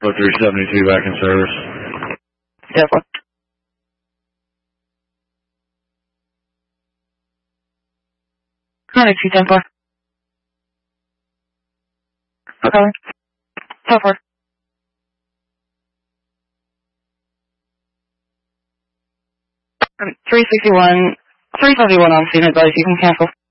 372 back in service. Yeah, what? Morning, 210-4. Okay. So far. 371 on scene advice. You can cancel.